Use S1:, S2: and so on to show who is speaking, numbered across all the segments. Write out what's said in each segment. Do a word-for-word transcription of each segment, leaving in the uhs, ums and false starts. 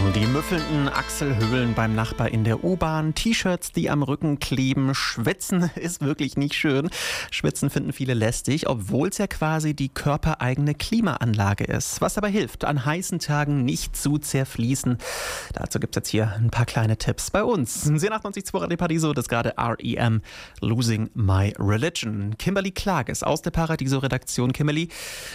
S1: Die müffelnden Achselhöhlen beim Nachbar in der U-Bahn, T-Shirts, die am Rücken kleben. Schwitzen ist wirklich nicht schön. Schwitzen finden viele lästig, obwohl es ja quasi die körpereigene Klimaanlage ist. Was aber hilft, an heißen Tagen nicht zu zerfließen. Dazu gibt es jetzt hier ein paar kleine Tipps bei uns. zehn achtundneunzig zwei Radio Paradiso, das ist gerade R E M, Losing My Religion. Kimberly Klages aus der Paradiso-Redaktion. Kimberly,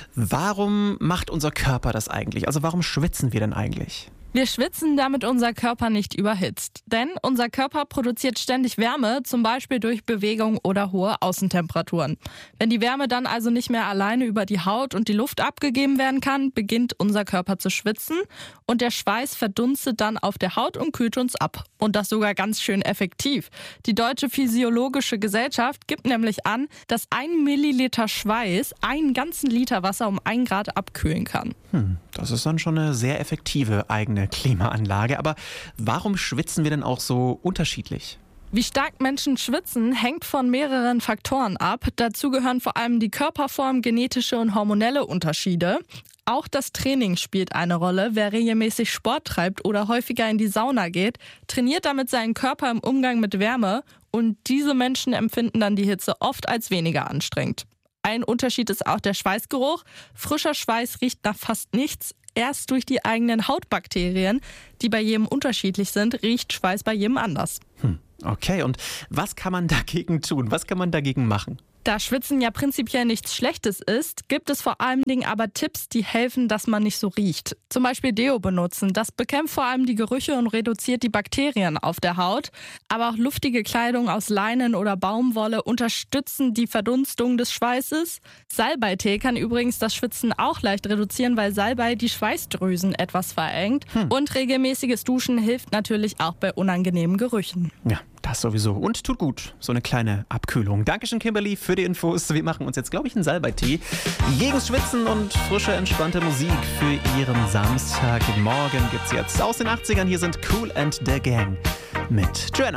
S1: warum macht unser Körper das eigentlich? Also warum schwitzen wir denn eigentlich?
S2: Wir schwitzen, damit unser Körper nicht überhitzt. Denn unser Körper produziert ständig Wärme, zum Beispiel durch Bewegung oder hohe Außentemperaturen. Wenn die Wärme dann also nicht mehr alleine über die Haut und die Luft abgegeben werden kann, beginnt unser Körper zu schwitzen und der Schweiß verdunstet dann auf der Haut und kühlt uns ab. Und das sogar ganz schön effektiv. Die Deutsche Physiologische Gesellschaft gibt nämlich an, dass ein Milliliter Schweiß einen ganzen Liter Wasser um ein Grad abkühlen kann.
S1: Hm, das ist dann schon eine sehr effektive eigene Klimaanlage. Aber warum schwitzen wir denn auch so unterschiedlich?
S2: Wie stark Menschen schwitzen, hängt von mehreren Faktoren ab. Dazu gehören vor allem die Körperform, genetische und hormonelle Unterschiede. Auch das Training spielt eine Rolle. Wer regelmäßig Sport treibt oder häufiger in die Sauna geht, trainiert damit seinen Körper im Umgang mit Wärme. Und diese Menschen empfinden dann die Hitze oft als weniger anstrengend. Ein Unterschied ist auch der Schweißgeruch. Frischer Schweiß riecht nach fast nichts. Erst durch die eigenen Hautbakterien, die bei jedem unterschiedlich sind, riecht Schweiß bei jedem anders.
S1: Hm, okay, und was kann man dagegen tun? Was kann man dagegen machen?
S2: Da Schwitzen ja prinzipiell nichts Schlechtes ist, gibt es vor allen Dingen aber Tipps, die helfen, dass man nicht so riecht. Zum Beispiel Deo benutzen. Das bekämpft vor allem die Gerüche und reduziert die Bakterien auf der Haut. Aber auch luftige Kleidung aus Leinen oder Baumwolle unterstützen die Verdunstung des Schweißes. Salbeitee kann übrigens das Schwitzen auch leicht reduzieren, weil Salbei die Schweißdrüsen etwas verengt. Hm. Und regelmäßiges Duschen hilft natürlich auch bei unangenehmen Gerüchen.
S1: Ja, das sowieso. Und tut gut. So eine kleine Abkühlung. Dankeschön, Kimberly, für die Infos. Wir machen uns jetzt, glaube ich, einen Salbeitee gegen Schwitzen und frische, entspannte Musik für Ihren Samstagmorgen gibt's jetzt aus den achtzigern. Hier sind Kool and the Gang mit Joanna.